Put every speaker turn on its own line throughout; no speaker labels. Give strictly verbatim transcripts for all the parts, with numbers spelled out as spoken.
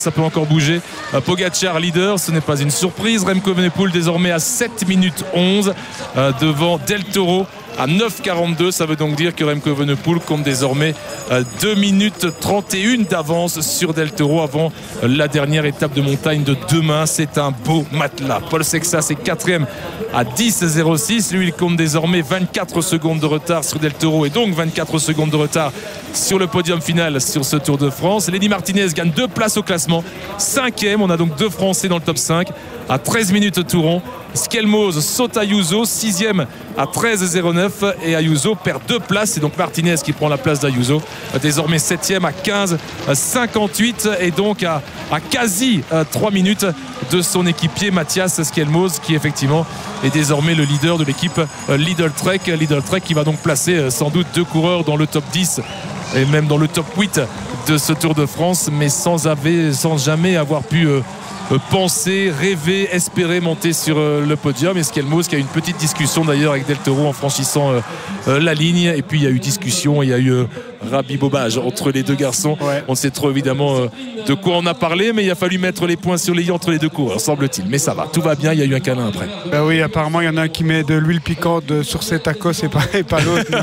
Ça peut encore bouger. Pogacar leader, ce n'est pas une surprise. Remco Evenepoel désormais à sept minutes onze euh, devant Del Toro à neuf quarante-deux. Ça veut donc dire que Remco Evenepoel compte désormais euh, deux minutes trente et une d'avance sur Del Toro avant euh, la dernière étape de montagne de demain. C'est un beau matelas. Paul Sexas est quatrième à dix zéro six. Lui, il compte désormais vingt-quatre secondes de retard sur Del Toro et donc vingt-quatre secondes de retard sur le podium final sur ce Tour de France. Lenny Martinez gagne deux places au classement. Cinquième, on a donc deux Français dans le top cinq à treize minutes tout rond. Skelmoz saute Ayuso, sixième à treize zéro neuf et Ayuso perd deux places. C'est donc Martinez qui prend la place d'Ayuso, désormais septième à quinze cinquante-huit et donc à, à quasi trois minutes de son équipier Mathias Skelmoz qui effectivement est désormais le leader de l'équipe Lidl Trek. Lidl Trek qui va donc placer sans doute deux coureurs dans le top dix et même dans le top huit de ce Tour de France, mais sans, avoir, sans jamais avoir pu euh, penser, rêver, espérer monter sur euh, le podium. Et Skelmoz qui a eu une petite discussion d'ailleurs avec Del Toro en franchissant euh, euh, la ligne. Et puis il y a eu discussion, il y a eu euh, rabibobage entre les deux garçons. Ouais. On sait trop évidemment euh, de quoi on a parlé, mais il a fallu mettre les points sur les i entre les deux coureurs, semble-t-il. Mais ça va, tout va bien, il y a eu un câlin après.
Ben oui, apparemment il y en a un qui met de l'huile piquante sur ses tacos et pas, et pas l'autre.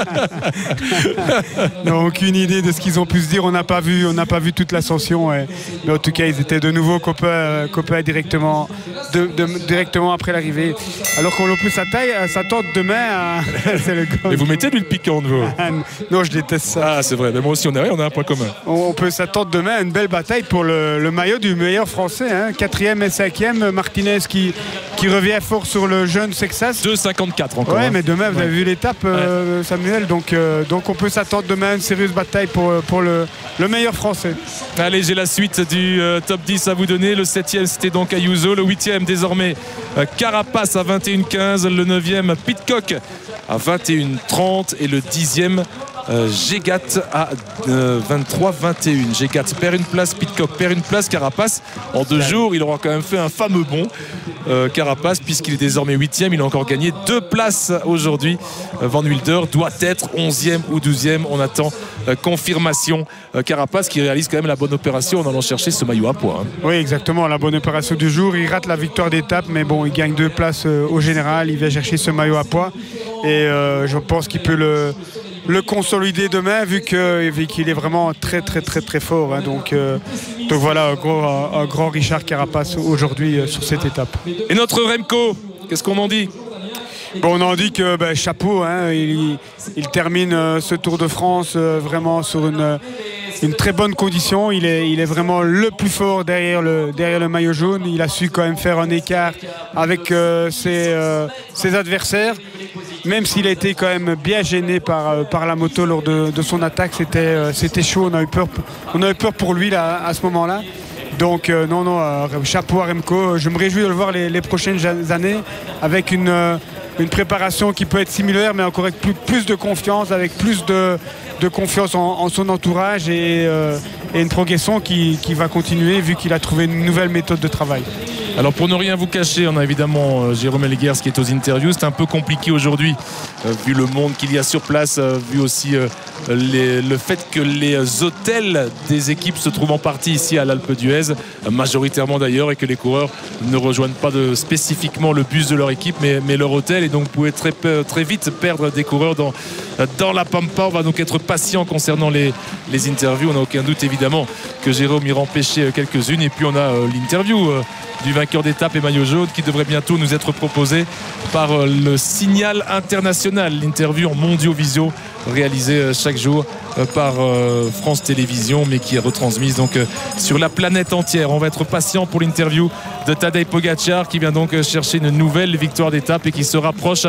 Non, aucune idée de ce qu'ils ont pu se dire. On n'a pas vu, on n'a pas vu toute l'ascension. Ouais. Mais en tout cas, ils étaient de nouveau copains, euh, copains directement, de, de, directement après l'arrivée. Alors qu'on peut s'attendre demain à...
C'est le Et vous mettez de l'huile piquante, vous?
Non, je déteste ça.
Ah, c'est vrai. Mais moi aussi, on est, on a un point commun.
On, on peut s'attendre demain à une belle bataille pour le, le maillot du meilleur français. Hein. Quatrième et cinquième. Martinez qui, qui revient fort sur le jeune Sexas.
deux cinquante-quatre encore.
Ouais,
hein.
mais demain, vous ouais. avez vu l'étape, euh, ouais. Samuel. Donc, euh, donc on peut s'attendre demain à une sérieuse bataille pour, pour le, le meilleur français.
Allez, j'ai la suite du euh, top dix à vous donner. Le septième, c'était donc Ayuso. Le huitième, désormais, euh, Carapaz à vingt et une quinze. Le neuvième, Pidcock à vingt et une trente. Et le dixième, Euh, Gégat à euh, vingt-trois vingt et un. Gégat perd une place, Pidcock perd une place, Carapaz en deux jours il aura quand même fait un fameux bond. euh, Carapaz puisqu'il est désormais huitième, il a encore gagné deux places aujourd'hui. euh, Van Wilder doit être onzième ou douzième, on attend euh, confirmation. euh, Carapaz qui réalise quand même la bonne opération en allant chercher ce maillot à poids hein.
Oui, exactement, la bonne opération du jour. Il rate la victoire d'étape, mais bon, il gagne deux places euh, au général, il vient chercher ce maillot à poids et euh, je pense qu'il peut le le consolider demain vu que vu qu'il est vraiment très très très très fort hein. donc, euh, donc voilà un, gros, un, un grand Richard Carapaz aujourd'hui euh, sur cette étape.
Et notre Remco, qu'est-ce qu'on en dit?
Bon, on en dit que ben, chapeau hein, il, il termine euh, ce Tour de France euh, vraiment sur une, une très bonne condition. Il est, il est vraiment le plus fort derrière le, derrière le maillot jaune. Il a su quand même faire un écart avec euh, ses, euh, ses adversaires. Même s'il a été quand même bien gêné par, par la moto lors de, de son attaque, c'était euh, c'était chaud, on a eu peur, on a eu peur pour lui là, à ce moment-là. Donc euh, non, non, euh, chapeau à Remco. Je me réjouis de le voir les, les prochaines années avec une, euh, une préparation qui peut être similaire, mais encore avec plus, plus de confiance, avec plus de, de confiance en, en son entourage et, euh, et une progression qui, qui va continuer vu qu'il a trouvé une nouvelle méthode de travail.
Alors pour ne rien vous cacher, on a évidemment euh, Jérôme Elguers qui est aux interviews. C'est un peu compliqué aujourd'hui euh, vu le monde qu'il y a sur place, euh, vu aussi euh, les, le fait que les hôtels des équipes se trouvent en partie ici à l'Alpe d'Huez, euh, majoritairement d'ailleurs, et que les coureurs ne rejoignent pas de, spécifiquement le bus de leur équipe mais, mais leur hôtel, et donc vous pouvez très, très vite perdre des coureurs dans, dans la Pampa. On va donc être patient concernant les, les interviews. On n'a aucun doute évidemment que Jérôme ira en pêcher quelques-unes, et puis on a euh, l'interview euh, du vainqueur d'étape et maillot jaune qui devrait bientôt nous être proposé par le Signal International, l'interview en mondio-visio réalisée chaque jour par France Télévisions mais qui est retransmise donc sur la planète entière. On va être patient pour l'interview de Tadej Pogacar qui vient donc chercher une nouvelle victoire d'étape et qui se rapproche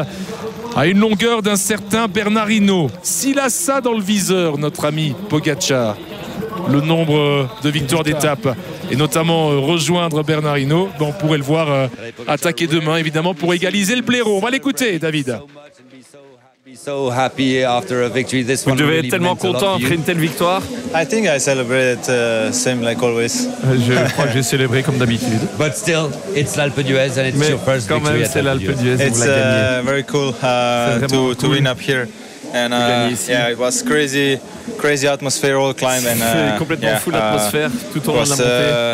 à une longueur d'un certain Bernard Hinault. S'il a ça dans le viseur, notre ami Pogacar, le nombre de victoires d'étape et notamment euh, rejoindre Bernard Hinault, ben, on pourrait le voir euh, attaquer demain évidemment pour égaliser le blaireau. On va l'écouter, David.
Vous devez être tellement content après une telle victoire.
I think I celebrated uh, same like always.
Je crois que j'ai célébré comme d'habitude. But still, it's l'Alpe d'Huez and it's
Mais
your first
quand
victory
même,
at l'Alpe d'Huez.
It's uh, very cool uh, to, to win up here.
and uh, yeah, it was crazy, crazy atmosphere all climb and uh,
complètement
yeah,
fou l'atmosphère uh, tout au long de la montée. Uh,